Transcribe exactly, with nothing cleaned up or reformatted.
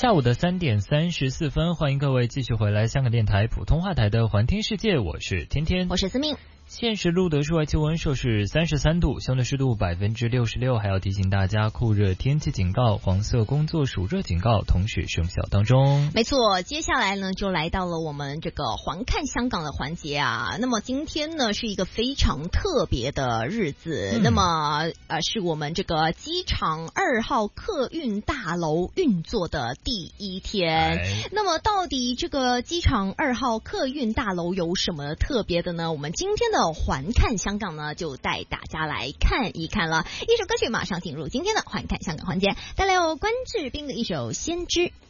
下午的三点三十四分，欢迎各位继续回来香港电台普通话台的环听世界，我是天天， 我是思命。 现时录的室外气温摄氏三十三度，相对湿度百分之六十六，还要提醒大家酷热天气警告、黄色工作暑热警告同时生效当中。 没错，接下来呢就来到了我们这个环看香港的环节啊。那么今天呢是一个非常特别的日子，嗯、那么呃是我们这个机场二号客运大楼运作的第一天。哎、那么到底这个机场二号客运大楼有什么特别的呢？我们今天的环看香港呢，就带大家来看一看了。一首歌曲马上进入今天的环看香港环节，带来有关智斌的一首《先知》。